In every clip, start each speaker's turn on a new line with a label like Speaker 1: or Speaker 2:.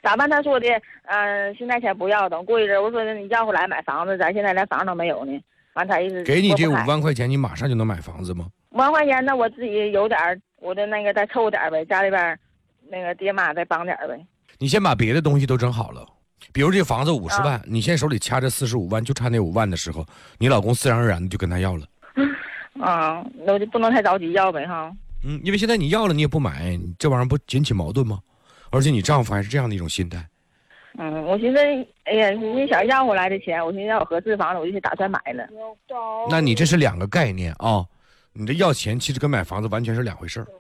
Speaker 1: 咋办？他说的，现在先不要，等过一阵。我说你要回来买房子，咱现在连房都没有呢。完他意思
Speaker 2: 给你这5万块钱，你马上就能买房子吗
Speaker 1: ？5万块钱，那我自己有点我的那个再凑点呗，家里边那个爹妈再帮点呗。
Speaker 2: 你先把别的东西都整好了，比如这房子50万，你现在手里掐着45万，就差那5万的时候，你老公自然而然的就跟他要了。
Speaker 1: 那我就不能太着急要呗哈。
Speaker 2: 因为现在你要了你也不买，这玩意儿不引起矛盾吗？而且你丈夫还是这样的一种心态。
Speaker 1: 我寻思，哎呀，你想要回来的钱，我寻思要有合适房子，我就打算买了。
Speaker 2: 那你这是2个概念啊！你这要钱其实跟买房子完全是2回事儿。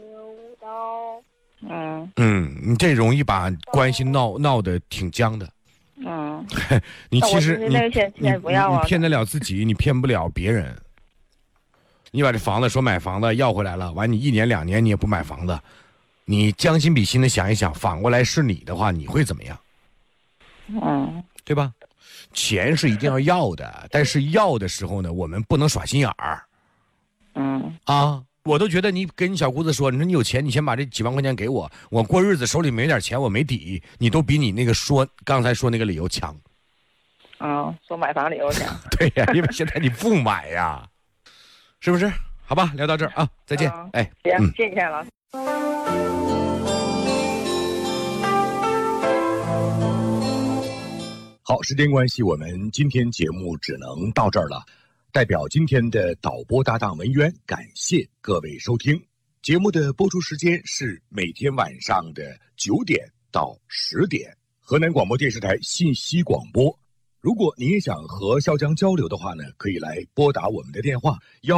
Speaker 2: 你这容易把关系闹得挺僵的。你其实你骗得了自己，你骗不了别人。你把这房子说买房子要回来了，完你1年2年你也不买房子，你将心比心的想一想，反过来是你的话，你会怎么样？对吧？钱是一定要要的，但是要的时候呢，我们不能耍心眼儿。我都觉得你跟你小姑子说，你说你有钱，你先把这几万块钱给我，我过日子手里没点钱，我没底，你都比你那个刚才说那个理由强。
Speaker 1: 说买房理由强。
Speaker 2: 对呀，因为现在你不买呀，是不是？好吧，聊到这儿啊，再见。
Speaker 1: 行，谢谢了。
Speaker 3: 好，时间关系，我们今天节目只能到这儿了。代表今天的导播搭档文渊，感谢各位收听。节目的播出时间是每天晚上的9点到10点，河南广播电视台信息广播。如果您也想和潇江交流的话呢，可以来拨打我们的电话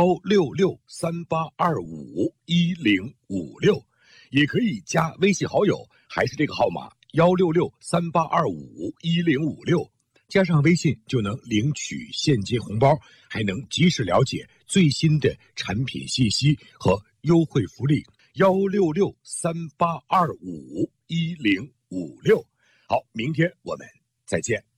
Speaker 3: 16638251056，也可以加微信好友，还是这个号码16638251056，加上微信就能领取现金红包，还能及时了解最新的产品信息和优惠福利。16638251056。好，明天我们再见。